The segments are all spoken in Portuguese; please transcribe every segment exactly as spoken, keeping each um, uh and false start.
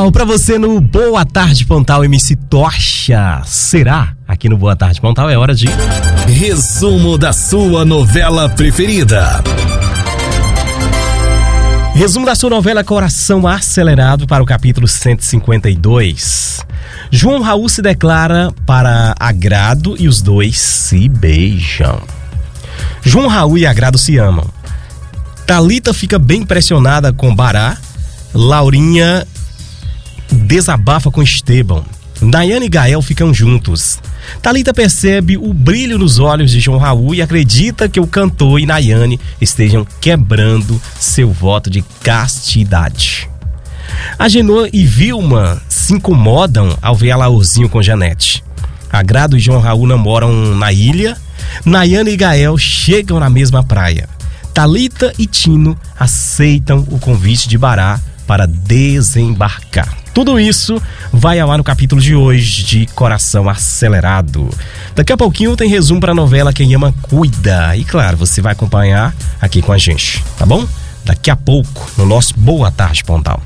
Pontal, pra você no Boa Tarde Pontal, M C Tocha. Será? Aqui no Boa Tarde Pontal é hora de... Resumo da sua novela preferida. Resumo da sua novela Coração Acelerado para o capítulo cento e cinquenta e dois. João Raul se declara para Agrado e os dois se beijam. João Raul e Agrado se amam. Thalita fica bem impressionada com Bará. Laurinha desabafa com Estevão. Nayane e Gael ficam juntos. Thalita percebe o brilho nos olhos de João Raul e acredita que o cantor e Nayane estejam quebrando seu voto de castidade. Agenor e Vilma se incomodam ao ver Alaorzinho com Janete. Agrado e João Raul namoram na ilha. Nayane e Gael chegam na mesma praia. Thalita e Tino aceitam o convite de Bará para desembarcar. Tudo isso vai ao ar no capítulo de hoje de Coração Acelerado. Daqui a pouquinho tem resumo para a novela Quem Ama Cuida. E claro, você vai acompanhar aqui com a gente, tá bom? Daqui a pouco, no nosso Boa Tarde Pontal.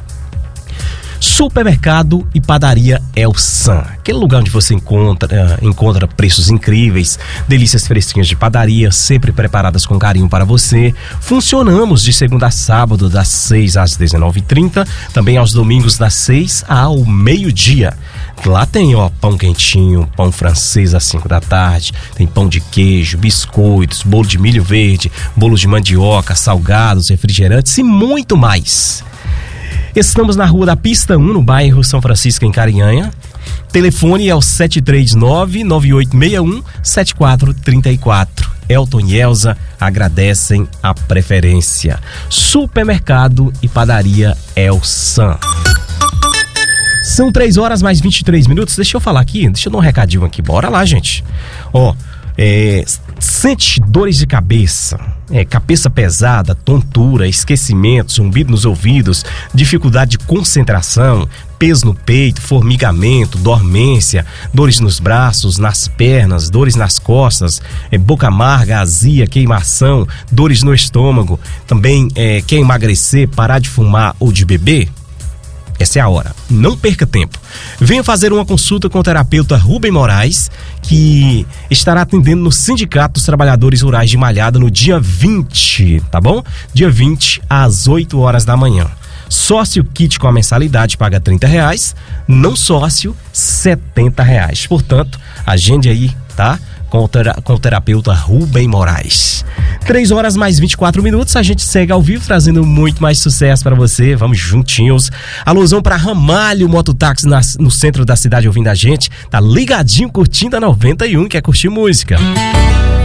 Supermercado e Padaria Elsan, aquele lugar onde você encontra, encontra preços incríveis, delícias fresquinhas de padaria, sempre preparadas com carinho para você. Funcionamos de segunda a sábado, das seis às dezenove e trinta, também aos domingos das seis ao meio-dia. Lá tem, ó, pão quentinho, pão francês às cinco da tarde, tem pão de queijo, biscoitos, bolo de milho verde, bolo de mandioca, salgados, refrigerantes e muito mais. Estamos na Rua da Pista um, no bairro São Francisco, em Carinhanha. Telefone é o sete três nove, nove oito seis um, sete quatro três quatro. Elton e Elza agradecem a preferência. Supermercado e Padaria Elsan. São três horas mais vinte e três minutos. Deixa eu falar aqui, deixa eu dar um recadinho aqui. Bora lá, gente. Ó, é, sente dores de cabeça, é, cabeça pesada, tontura, esquecimento, zumbido nos ouvidos, dificuldade de concentração, peso no peito, formigamento, dormência, dores nos braços, nas pernas, dores nas costas, é, boca amarga, azia, queimação, dores no estômago, também é, quer emagrecer, parar de fumar ou de beber? Essa é a hora. Não perca tempo. Venha fazer uma consulta com o terapeuta Rubem Moraes, que estará atendendo no Sindicato dos Trabalhadores Rurais de Malhada no dia vinte, tá bom? Dia vinte, às oito horas da manhã. Sócio kit com a mensalidade paga trinta reais, não sócio setenta reais. Portanto, agende aí, tá? Com o, tera- com o terapeuta Rubem Moraes. três horas mais vinte e quatro minutos, a gente segue ao vivo trazendo muito mais sucesso para você. Vamos juntinhos. Alusão para Ramalho Mototáxi na, no centro da cidade ouvindo a gente. Tá ligadinho curtindo a noventa e um, quer curtir música.